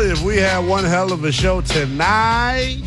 boy, if we had one hell of a show tonight.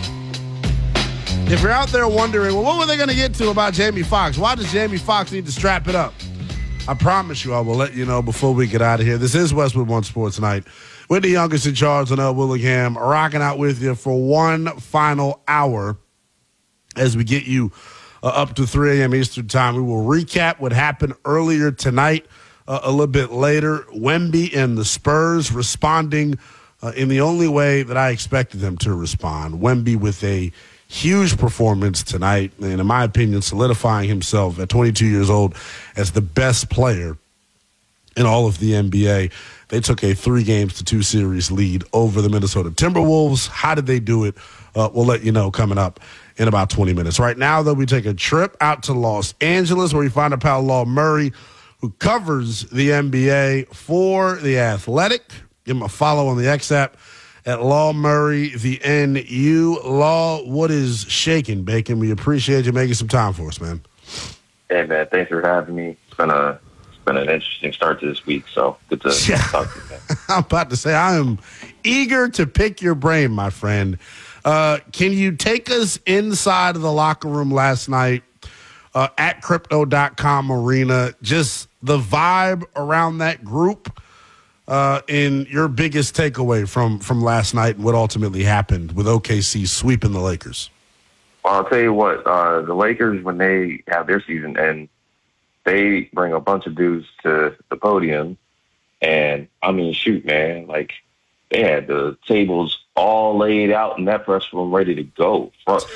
If you're out there wondering, well, what were they going to get to about Jamie Foxx? Why does Jamie Foxx need to strap it up? I promise you I will let you know before we get out of here. This is Westwood One Sports Night with the youngest in charge, Linnell Willingham, rocking out with you for one final hour as we get you up to 3 a.m. Eastern Time. We will recap what happened earlier tonight. A little bit later, Wemby and the Spurs responding in the only way that I expected them to respond. Wemby with a huge performance tonight, and in my opinion, solidifying himself at 22 years old as the best player in all of the NBA. They took a 3-2 series lead over the Minnesota Timberwolves. How did they do it? We'll let you know coming up in about 20 minutes. Right now, though, we take a trip out to Los Angeles where we find our pal Law Murray, who covers the NBA for The Athletic. Give him a follow on the X app at Law Murray, the NU. Law, what is shaking, Bacon? We appreciate you making some time for us, man. Hey, man, thanks for having me. It's been an interesting start to this week, so good to talk to you, man. I'm about to say, I am eager to pick your brain, my friend. Can you take us inside of the locker room last night at Crypto.com Arena, just the vibe around that group, and your biggest takeaway from last night and what ultimately happened with OKC sweeping the Lakers? Well, I'll tell you what, the Lakers, when they have their season and they bring a bunch of dudes to the podium, and I mean, shoot, man, like they had the tables all laid out in that press room ready to go.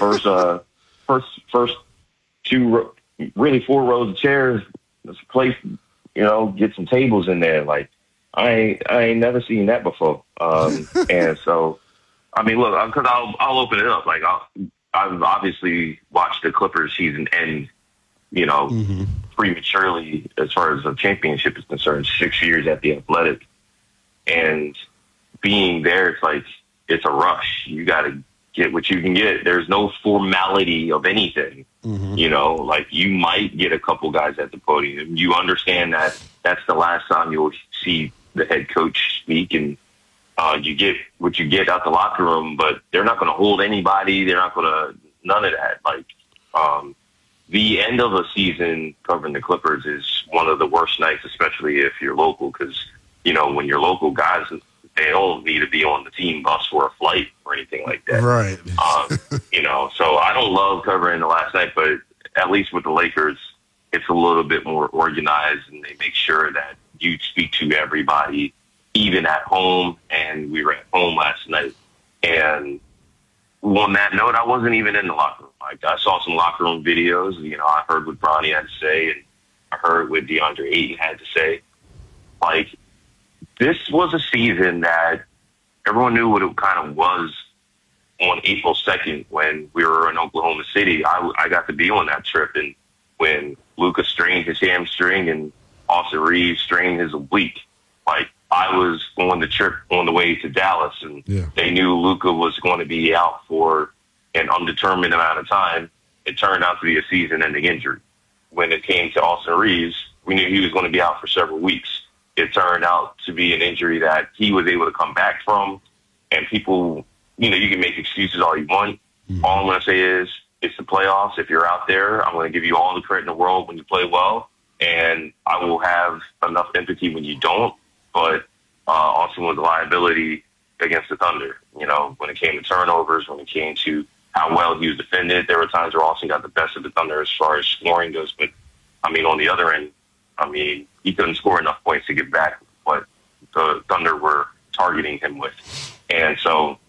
First two, really 4 rows of chairs. There's a place, get some tables in there. Like I ain't never seen that before. And so, I mean, look, because I'll open it up. Like I've obviously watched the Clippers season end, prematurely as far as the championship is concerned. 6 years at the Athletic, and being there, it's like it's a rush. You got to get what you can get. There's no formality of anything. Like you might get a couple guys at the podium. You understand that that's the last time you'll see the head coach speak, and you get what you get out the locker room, but they're not going to hold anybody. They're not going to, none of that. Like, the end of a season covering the Clippers is one of the worst nights, especially if you're local, because, when you're local, guys, they don't need to be on the team bus for a flight or anything like that. Right. So I don't love covering the last night, but at least with the Lakers, it's a little bit more organized, and they make sure that you speak to everybody, even at home. And we were at home last night. And on that note, I wasn't even in the locker room. Like, I saw some locker room videos. I heard what Bronny had to say, and I heard what DeAndre Ayton had to say. Like, this was a season that everyone knew what it kind of was on April 2nd when we were in Oklahoma City. I got to be on that trip, and when Luka strained his hamstring and Austin Reeves strained his oblique, like, I was on the trip on the way to Dallas, and they knew Luka was going to be out for an undetermined amount of time. It turned out to be a season-ending injury. When it came to Austin Reeves, we knew he was going to be out for several weeks. It turned out to be an injury that he was able to come back from, and people, you can make excuses all you want. All I'm going to say is it's the playoffs. If you're out there, I'm going to give you all the credit in the world when you play well, and I will have enough empathy when you don't. But Austin was a liability against the Thunder. When it came to turnovers, when it came to how well he was defended, there were times where Austin got the best of the Thunder as far as scoring goes. But, on the other end, he couldn't score enough points to get back what the Thunder were targeting him with. And so